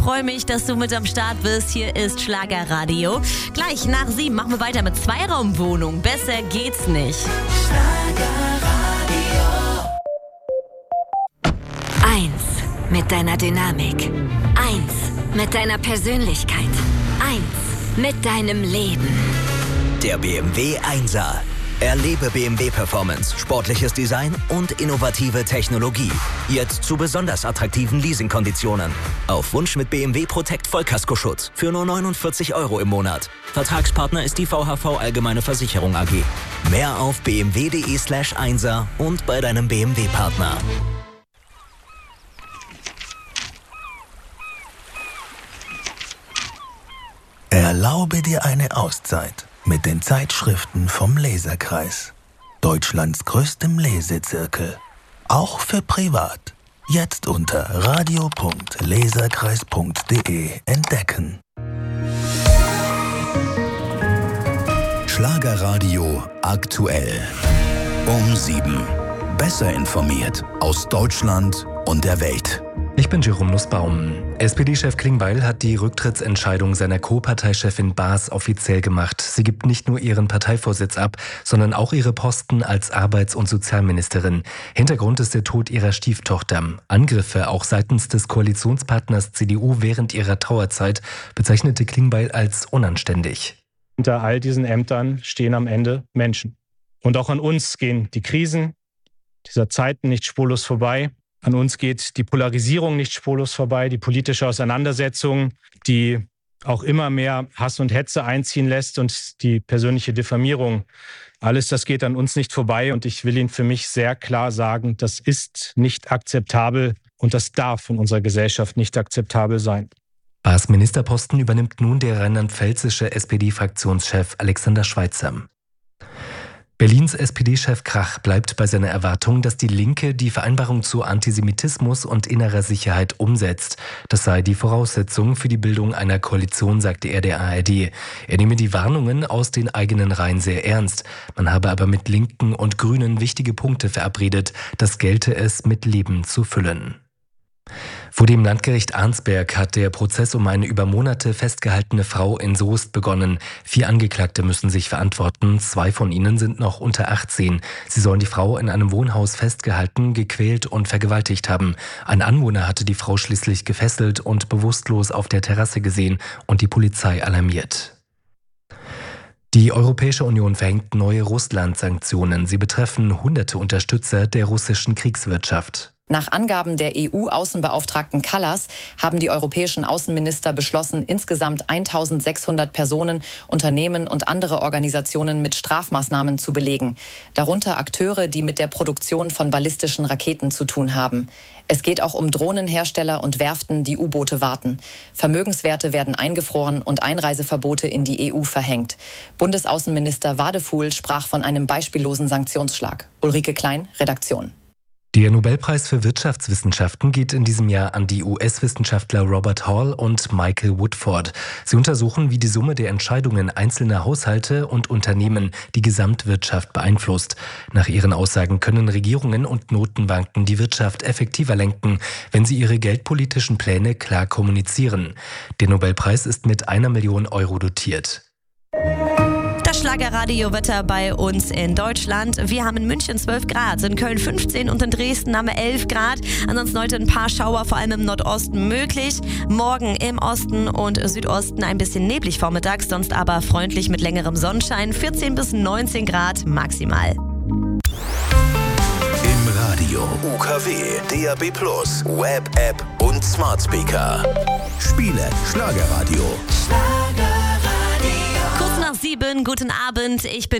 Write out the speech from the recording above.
freue mich, dass du mit am Start bist. Hier ist Schlagerradio. Gleich nach 7 machen wir weiter mit Zweiraumwohnung. Besser geht's nicht. Schlagerradio. 1 mit deiner Dynamik. 1 mit deiner Persönlichkeit. 1 mit deinem Leben. Der BMW 1er. Erlebe BMW Performance, sportliches Design und innovative Technologie. Jetzt zu besonders attraktiven Leasingkonditionen. Auf Wunsch mit BMW Protect Vollkaskoschutz für nur 49 € im Monat. Vertragspartner ist die VHV Allgemeine Versicherung AG. Mehr auf bmw.de/1er und bei deinem BMW-Partner. Erlaube dir eine Auszeit mit den Zeitschriften vom Leserkreis. Deutschlands größtem Lesezirkel. Auch für privat. Jetzt unter radio.leserkreis.de entdecken. Schlagerradio aktuell. Um 7. Besser informiert aus Deutschland und der Welt. Ich bin Jerome Nussbaum. SPD-Chef Klingbeil hat die Rücktrittsentscheidung seiner Co-Parteichefin Baas offiziell gemacht. Sie gibt nicht nur ihren Parteivorsitz ab, sondern auch ihre Posten als Arbeits- und Sozialministerin. Hintergrund ist der Tod ihrer Stieftochter. Angriffe auch seitens des Koalitionspartners CDU während ihrer Trauerzeit bezeichnete Klingbeil als unanständig. Hinter all diesen Ämtern stehen am Ende Menschen. Und auch an uns gehen die Krisen dieser Zeiten nicht spurlos vorbei. An uns geht die Polarisierung nicht spurlos vorbei, die politische Auseinandersetzung, die auch immer mehr Hass und Hetze einziehen lässt und die persönliche Diffamierung. Alles das geht an uns nicht vorbei und ich will Ihnen für mich sehr klar sagen, das ist nicht akzeptabel und das darf in unserer Gesellschaft nicht akzeptabel sein. Baas Ministerposten übernimmt nun der rheinland-pfälzische SPD-Fraktionschef Alexander Schweitzer. Berlins SPD-Chef Krach bleibt bei seiner Erwartung, dass die Linke die Vereinbarung zu Antisemitismus und innerer Sicherheit umsetzt. Das sei die Voraussetzung für die Bildung einer Koalition, sagte er der ARD. Er nehme die Warnungen aus den eigenen Reihen sehr ernst. Man habe aber mit Linken und Grünen wichtige Punkte verabredet. Das gelte es mit Leben zu füllen. Vor dem Landgericht Arnsberg hat der Prozess um eine über Monate festgehaltene Frau in Soest begonnen. 4 Angeklagte müssen sich verantworten, 2 von ihnen sind noch unter 18. Sie sollen die Frau in einem Wohnhaus festgehalten, gequält und vergewaltigt haben. Ein Anwohner hatte die Frau schließlich gefesselt und bewusstlos auf der Terrasse gesehen und die Polizei alarmiert. Die Europäische Union verhängt neue Russland-Sanktionen. Sie betreffen hunderte Unterstützer der russischen Kriegswirtschaft. Nach Angaben der EU-Außenbeauftragten Kallas haben die europäischen Außenminister beschlossen, insgesamt 1600 Personen, Unternehmen und andere Organisationen mit Strafmaßnahmen zu belegen. Darunter Akteure, die mit der Produktion von ballistischen Raketen zu tun haben. Es geht auch um Drohnenhersteller und Werften, die U-Boote warten. Vermögenswerte werden eingefroren und Einreiseverbote in die EU verhängt. Bundesaußenminister Wadefuhl sprach von einem beispiellosen Sanktionsschlag. Ulrike Klein, Redaktion. Der Nobelpreis für Wirtschaftswissenschaften geht in diesem Jahr an die US-Wissenschaftler Robert Hall und Michael Woodford. Sie untersuchen, wie die Summe der Entscheidungen einzelner Haushalte und Unternehmen die Gesamtwirtschaft beeinflusst. Nach ihren Aussagen können Regierungen und Notenbanken die Wirtschaft effektiver lenken, wenn sie ihre geldpolitischen Pläne klar kommunizieren. Der Nobelpreis ist mit 1 Million € dotiert. Das Schlagerradio-Wetter bei uns in Deutschland. Wir haben in München 12 Grad, in Köln 15 und in Dresden haben wir 11 Grad. Ansonsten heute ein paar Schauer, vor allem im Nordosten möglich. Morgen im Osten und Südosten ein bisschen neblig vormittags, sonst aber freundlich mit längerem Sonnenschein. 14 bis 19 Grad maximal. Im Radio, UKW, DAB+, Web-App und Smart Speaker. Spiele Schlagerradio. Kurz nach 7, guten Abend. Ich bin